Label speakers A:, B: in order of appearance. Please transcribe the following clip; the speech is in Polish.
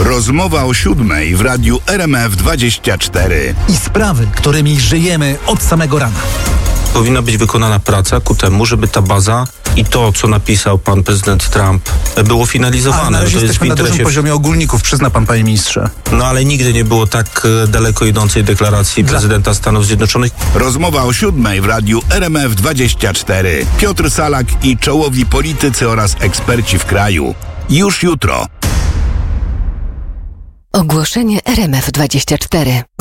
A: Rozmowa o 7:00 w radiu RMF24.
B: I sprawy, którymi żyjemy od samego rana.
C: Powinna być wykonana praca ku temu, żeby ta baza i to, co napisał pan prezydent Trump, było finalizowane.
B: Ale na razie jesteśmy na dużym poziomie ogólników, przyzna pan, panie ministrze.
C: No ale nigdy nie było tak daleko idącej deklaracji prezydenta Stanów Zjednoczonych.
A: Rozmowa o 7:00 w radiu RMF24. Piotr Salak i czołowi politycy oraz eksperci w kraju. Już jutro.
D: Ogłoszenie RMF24.